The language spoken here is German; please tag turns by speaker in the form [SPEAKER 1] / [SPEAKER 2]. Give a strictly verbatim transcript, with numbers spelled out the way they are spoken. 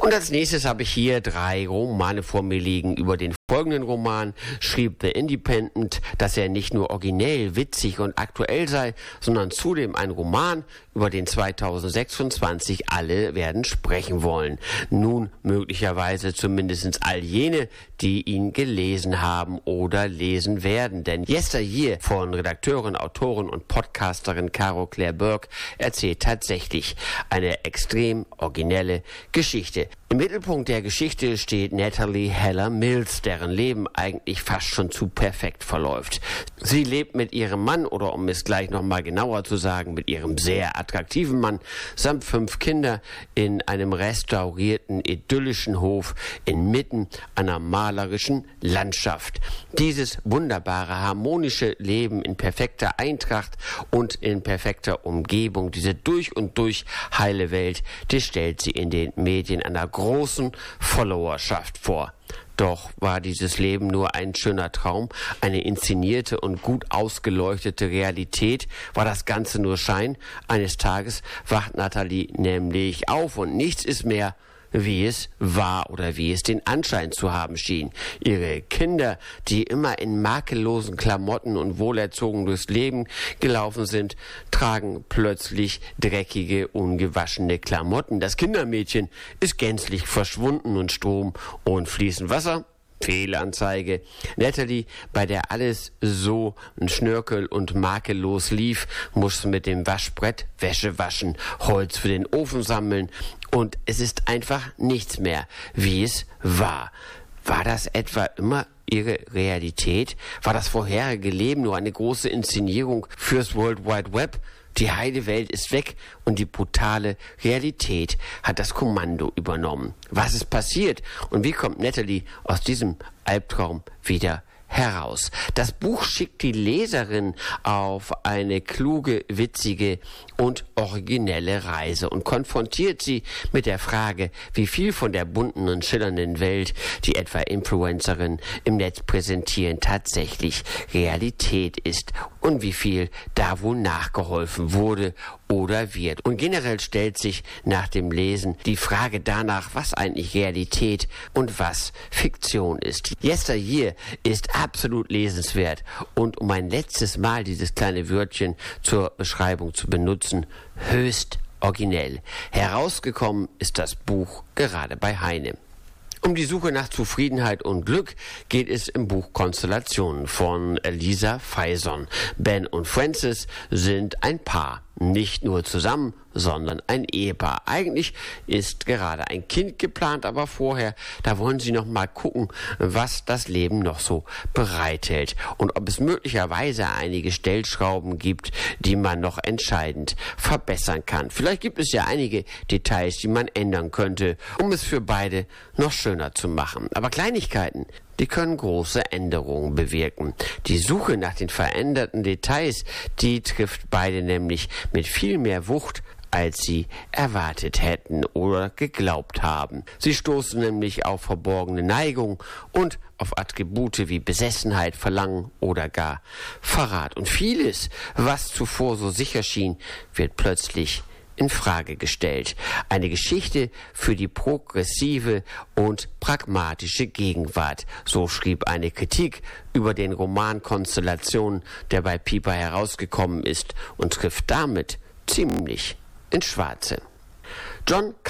[SPEAKER 1] Und als nächstes habe ich hier drei Romane vor mir liegen. Über den folgenden Roman schrieb The Independent, dass er nicht nur originell, witzig und aktuell sei, sondern zudem ein Roman, über den zweitausendsechsundzwanzig alle werden sprechen wollen. Nun möglicherweise zumindest all jene, die ihn gelesen haben oder lesen werden. Denn Yesteryear von Redakteurin, Autorin und Podcasterin Caro Claire Burke erzählt tatsächlich eine extrem originelle Geschichte. Im Mittelpunkt der Geschichte steht Natalie Heller Mills, deren Leben eigentlich fast schon zu perfekt verläuft. Sie lebt mit ihrem Mann, oder um es gleich nochmal genauer zu sagen, mit ihrem sehr attraktiven Mann samt fünf Kinder in einem restaurierten, idyllischen Hof inmitten einer malerischen Landschaft. Dieses wunderbare, harmonische Leben in perfekter Eintracht und in perfekter Umgebung, diese durch und durch heile Welt, die stellt sie in den Medien einer großen Followerschaft vor. Doch war dieses Leben nur ein schöner Traum, eine inszenierte und gut ausgeleuchtete Realität? War das Ganze nur Schein? Eines Tages wacht Natalie nämlich auf und nichts ist mehr, wie es war oder wie es den Anschein zu haben schien. Ihre Kinder, die immer in makellosen Klamotten und wohlerzogen durchs Leben gelaufen sind, tragen plötzlich dreckige, ungewaschene Klamotten. Das Kindermädchen ist gänzlich verschwunden und Strom und fließend Wasser. Fehlanzeige. Natalie, bei der alles so schnörkel- und makellos lief, muss mit dem Waschbrett Wäsche waschen, Holz für den Ofen sammeln und es ist einfach nichts mehr, wie es war. War das etwa immer ihre Realität? War das vorherige Leben nur eine große Inszenierung fürs World Wide Web? Die heile Welt ist weg und die brutale Realität hat das Kommando übernommen. Was ist passiert und wie kommt Natalie aus diesem Albtraum wieder heraus? Das Buch schickt die Leserin auf eine kluge, witzige und originelle Reise und konfrontiert sie mit der Frage, wie viel von der bunten und schillernden Welt, die etwa Influencerinnen im Netz präsentieren, tatsächlich Realität ist und wie viel da wohl nachgeholfen wurde oder wird. Und generell stellt sich nach dem Lesen die Frage danach, was eigentlich Realität und was Fiktion ist. Yesteryear ist absolut lesenswert und um ein letztes Mal dieses kleine Wörtchen zur Beschreibung zu benutzen, höchst originell. Herausgekommen ist das Buch gerade bei Heine. Um die Suche nach Zufriedenheit und Glück geht es im Buch Konstellationen von Lisa Faison. Ben und Frances sind ein Paar. Nicht nur zusammen, sondern ein Ehepaar. Eigentlich ist gerade ein Kind geplant, aber vorher, da wollen sie noch mal gucken, was das Leben noch so bereithält und ob es möglicherweise einige Stellschrauben gibt, die man noch entscheidend verbessern kann. Vielleicht gibt es ja einige Details, die man ändern könnte, um es für beide noch schöner zu machen. Aber Kleinigkeiten, die können große Änderungen bewirken. Die Suche nach den veränderten Details, die trifft beide nämlich mit viel mehr Wucht, als sie erwartet hätten oder geglaubt haben. Sie stoßen nämlich auf verborgene Neigung und auf Attribute wie Besessenheit, Verlangen oder gar Verrat. Und vieles, was zuvor so sicher schien, wird plötzlich in Frage gestellt. Eine Geschichte für die progressive und pragmatische Gegenwart. So schrieb eine Kritik über den Roman Konstellationen, der bei Piper herausgekommen ist und trifft damit ziemlich ins Schwarze. John